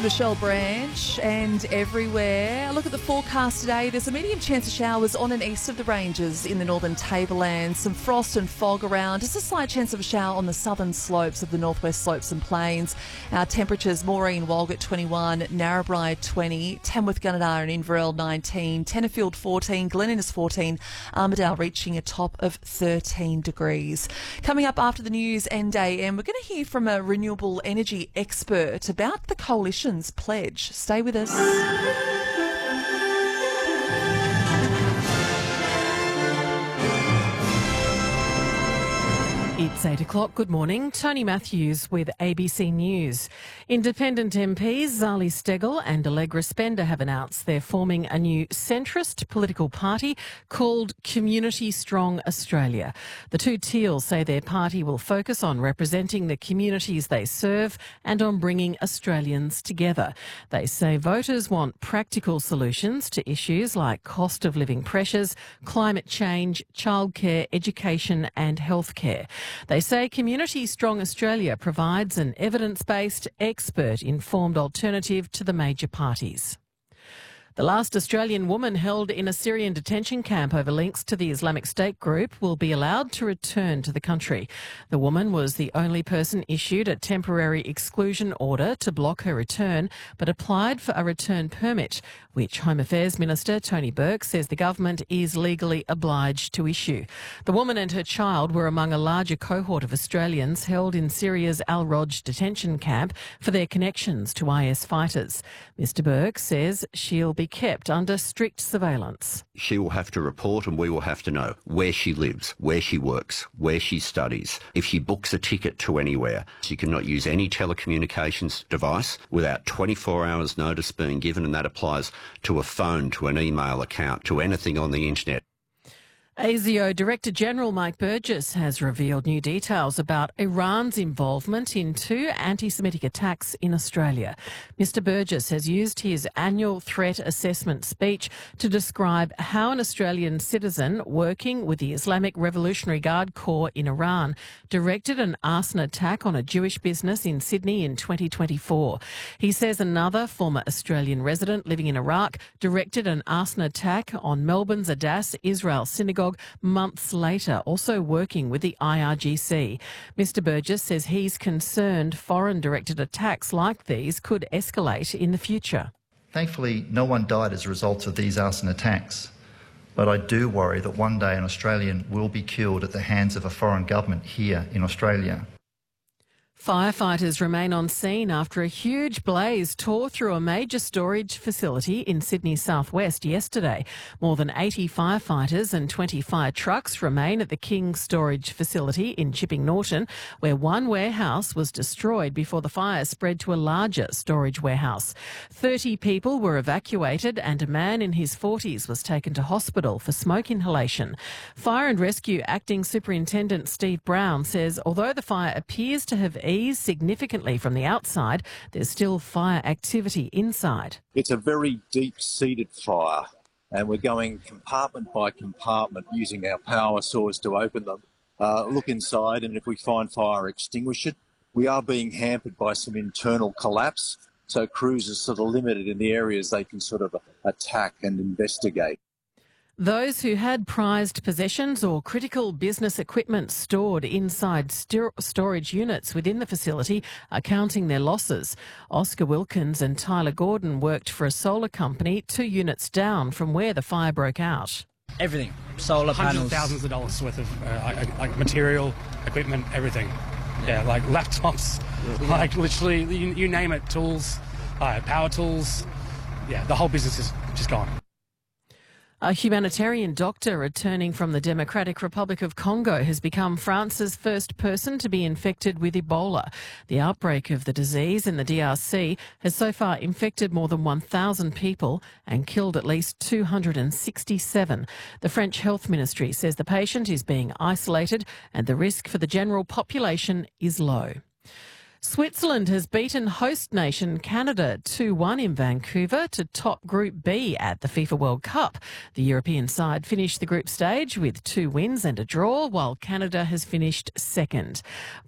Michelle Branch, and everywhere. A look at the forecast today. There's a medium chance of showers on and east of the ranges in the northern tablelands. Some frost and fog around. Just a slight chance of a shower on the southern slopes of the northwest slopes and plains. Our temperatures: Maureen, Walgett 21, Narrabri 20, Tamworth, Gunnedah and Inverell 19, Tenterfield 14, Glen Innes 14, Armidale reaching a top of 13 degrees. Coming up after the news and AM, we're going to hear from a renewable energy expert about the Coalition's pledge. Stay with us. It's 8 o'clock. Good morning. Tony Matthews with ABC News. Independent MPs Zali Steggall and Allegra Spender have announced they're forming a new centrist political party called Community Strong Australia. The two Teals say their party will focus on representing the communities they serve and on bringing Australians together. They say voters want practical solutions to issues like cost of living pressures, climate change, childcare, education and healthcare. They say Community Strong Australia provides an evidence-based, expert-informed alternative to the major parties. The last Australian woman held in a Syrian detention camp over links to the Islamic State group will be allowed to return to the country. The woman was the only person issued a temporary exclusion order to block her return, but applied for a return permit, which Home Affairs Minister Tony Burke says the government is legally obliged to issue. The woman and her child were among a larger cohort of Australians held in Syria's Al-Roj detention camp for their connections to IS fighters. Mr Burke says she'll be kept under strict surveillance. She will have to report and we will have to know where she lives, where she works, where she studies. If she books a ticket to anywhere, she cannot use any telecommunications device without 24 hours notice being given, and that applies to a phone, to an email account, to anything on the internet. ASIO Director General Mike Burgess has revealed new details about Iran's involvement in two anti-Semitic attacks in Australia. Mr Burgess has used his annual threat assessment speech to describe how an Australian citizen working with the Islamic Revolutionary Guard Corps in Iran directed an arson attack on a Jewish business in Sydney in 2024. He says another former Australian resident living in Iraq directed an arson attack on Melbourne's Adass Israel Synagogue months later, also working with the IRGC. Mr Burgess says he's concerned foreign-directed attacks like these could escalate in the future. Thankfully, no one died as a result of these arson attacks, but I do worry that one day an Australian will be killed at the hands of a foreign government here in Australia. Firefighters remain on scene after a huge blaze tore through a major storage facility in Sydney's southwest yesterday. More than 80 firefighters and 20 fire trucks remain at the King Storage Facility in Chipping Norton, where one warehouse was destroyed before the fire spread to a larger storage warehouse. 30 people were evacuated and a man in his 40s was taken to hospital for smoke inhalation. Fire and Rescue Acting Superintendent Steve Brown says although the fire appears to have eased significantly from the outside, there's still fire activity inside. It's a very deep-seated fire, and we're going compartment by compartment using our power saws to open them. Look inside, and if we find fire, extinguish it. We are being hampered by some internal collapse, so crews are sort of limited in the areas they can sort of attack and investigate. Those who had prized possessions or critical business equipment stored inside storage units within the facility are counting their losses. Oscar Wilkins and Tyler Gordon worked for a solar company 2 units down from where the fire broke out. Everything. Solar panels. Hundreds of thousands of dollars worth of like material, equipment, everything. Yeah, like laptops, like literally, you name it, tools, power tools. Yeah, the whole business is just gone. A humanitarian doctor returning from the Democratic Republic of Congo has become France's first person to be infected with Ebola. The outbreak of the disease in the DRC has so far infected more than 1,000 people and killed at least 267. The French Health Ministry says the patient is being isolated and the risk for the general population is low. Switzerland has beaten host nation Canada 2-1 in Vancouver to top Group B at the FIFA World Cup. The European side finished the group stage with 2 wins and a draw, while Canada has finished second.